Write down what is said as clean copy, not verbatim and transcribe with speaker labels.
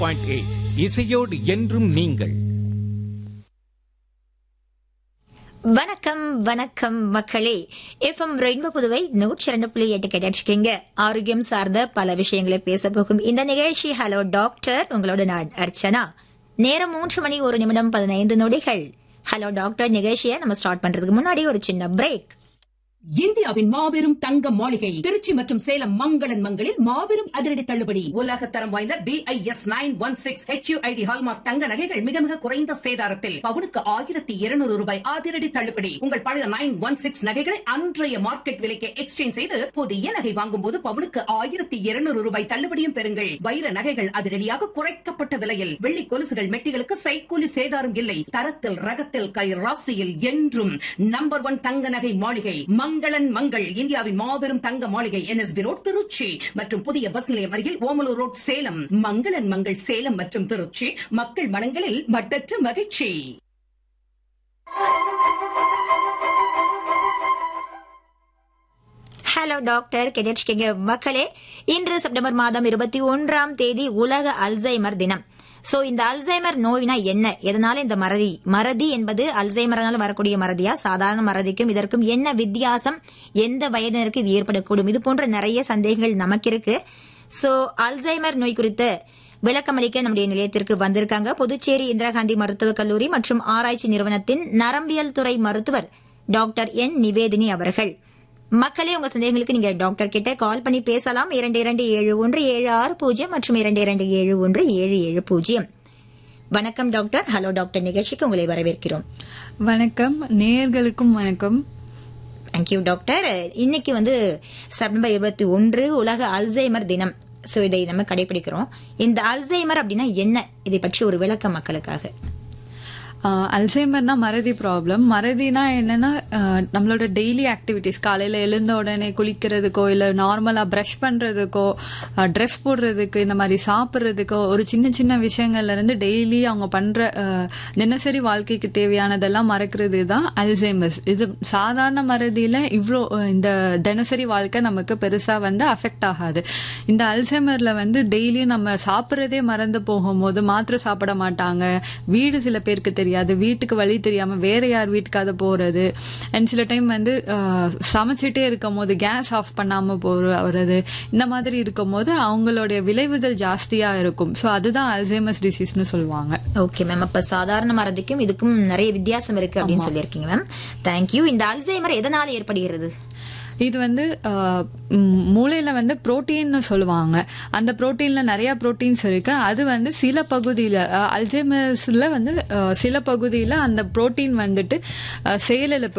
Speaker 1: 101.8 இசையோடு என்றும் நீங்கள்.
Speaker 2: வணக்கம் வணக்கம் மக்களே. எஃப்எம் ரெயின்போ புதுவை 102.8 கேட்டிருக்கீங்க. ஆரோக்கியம் சார்ந்த பல விஷயங்களை பேச போகும் இந்த நிகழ்ச்சி ஹலோ டாக்டர். உங்களோட நான் அர்ச்சனா. நேரம் 3:01:15. ஹலோ டாக்டர் நிகழ்ச்சியை நம்ம ஸ்டார்ட் பண்றதுக்கு முன்னாடி ஒரு சின்ன பிரேக்.
Speaker 3: இந்தியாவின் மாபெரும் தங்க மாளிகை திருச்சி மற்றும் சேலம் மங்களன் மங்களில் மாபெரும் அதிரடி தள்ளுபடி. உலகத்தரம் வாய்ந்த BIS 916 HUID ஹால்மார்க் தங்க நகைகள் மிக மிக குறைந்த சேதாரத்தில் பவுனுக்கு 1200 ரூபாய் அதிரடி தள்ளுபடி. உங்கள் பழைய 916 நகைகளை அன்றைய மார்க்கெட் விலைக்கு எக்ஸ்சேஞ்ச் செய்து புதிய நகை வாங்கும் போது பவுனுக்கு 1200 ரூபாய் தள்ளுபடியும் பெறுங்கள். வைர நகைகள் அதிரடியாக குறைக்கப்பட்ட விலையில், வெள்ளி கொலுசுகள் மெட்டிகளுக்கு சைக்கூலி சேதாரம் இல்லை. தரத்தில் ரகத்தில் கை ராசியில் என்றும் நம்பர் 1 தங்க நகை மாளிகை மங்களன் மங்கள். இந்தியாவின் மாபெரும் தங்க மாளிகை NSB ரோட் திருச்சி மற்றும் புதிய பஸ் நிலையம் அருகில் ஓமலூர் ரோட் சேலம். மங்களன் மங்கள் சேலம் மற்றும் திருச்சி, மக்கள் மனங்களில் மட்டற்ற மகிழ்ச்சி.
Speaker 2: ஹலோ டாக்டர் கேட்டிருக்கீங்க மக்களே. இன்று செப்டம்பர் மாதம் 21 உலக அல்சைமர் தினம். சோ இந்த அல்சைமர் நோய்னா என்ன, எதனால இந்த மறதி என்பது அல்சைமரால் வரக்கூடிய மறதியா, சாதாரண மறதிக்கும் இதற்கும் என்ன வித்தியாசம், எந்த வயதினருக்கு இது ஏற்படக்கூடும், இது போன்ற நிறைய சந்தேகங்கள் நமக்கு இருக்கு. சோ அல்சைமர் நோய் குறித்த விளக்கமளிக்க நம்முடைய நிலையத்திற்கு வந்திருக்காங்க புதுச்சேரி இந்திரா காந்தி மருத்துவக் கல்லூரி மற்றும் ஆராய்ச்சி நிறுவனத்தின் நரம்பியல் துறை மருத்துவர் டாக்டர் N நிவேதினி அவர்கள். மக்களே, உங்க சந்தேகங்களுக்கு நீங்க டாக்டர் கிட்ட கால் பண்ணி பேசலாம். 227176 மற்றும் 227177. வணக்கம் டாக்டர். ஹலோ டாக்டர் நிகழ்ச்சிக்கு உங்களை வரவேற்கிறோம்.
Speaker 4: வணக்கம், நேயர்களுக்கும் வணக்கம்.
Speaker 2: Thank you doctor. இன்னைக்கு செப்டம்பர் 21 உலக அல்சைமர் தினம். சோ இதை நம்ம கடைபிடிக்கிறோம். இந்த அல்சைமர் அப்படின்னா என்ன, இதை பற்றி ஒரு விளக்கம் மக்களுக்காக.
Speaker 4: அல்சைமர்னா மறதி ப்ராப்ளம். மறதினா என்னன்னா, நம்மளோட டெய்லி ஆக்டிவிட்டிஸ், காலையில எழுந்த உடனே குளிக்கிறதுக்கோ இல்ல நார்மலா பிரஷ் பண்றதுக்கோ ட்ரெஸ் போடுறதுக்கு இந்த மாதிரி சாப்பிட்றதுக்கோ ஒரு சின்ன சின்ன விஷயங்கள்ல இருந்து டெய்லி அவங்க பண்ற தினசரி வாழ்க்கைக்கு தேவையானதெல்லாம் மறக்கிறது தான் அல்சைமர்ஸ். இது சாதாரண மறதியில இவ்வளோ இந்த தினசரி வாழ்க்கை நமக்கு பெருசா அஃபெக்ட் ஆகாது. இந்த அல்சைமர்ல டெய்லியும் நம்ம சாப்பிட்றதே மறந்து போகும்போது மாத்திரை சாப்பிட மாட்டாங்க. வீடு சில பேருக்கு தெரியாது, வீட்டுக்கு வழி தெரியாம வேற யார் வீட்டுக்காவது போறது, அண்ட் சில டைம் சமைச்சிட்டே இருக்கும் போது கேஸ் ஆஃப் பண்ணாம போறது, இந்த மாதிரி இருக்கும் போது அவங்களுடைய விளைவுகள் ஜாஸ்தியா இருக்கும். சோ அதுதான் அல்சைமர்ஸ் டிசீஸ்னு சொல்லுவாங்க.
Speaker 2: Okay ma'am. அப்ப சாதாரண மறதிக்கும் இதுக்கும் நிறைய வித்தியாசம் இருக்கு அப்படின்னு சொல்லியிருக்கீங்க மேம். தேங்க்யூ. இந்த அல்சைமர் எதனால ஏற்படுகிறது?
Speaker 4: இது மூளையில புரோட்டீன் சொல்லுவாங்க. அந்த புரோட்டீன்ல நிறைய புரோட்டீன்ஸ் இருக்கு. அது சில பகுதியில அல்சைமர்ஸ்ல சில பகுதியில அந்த புரோட்டீன் செயலிழப்பு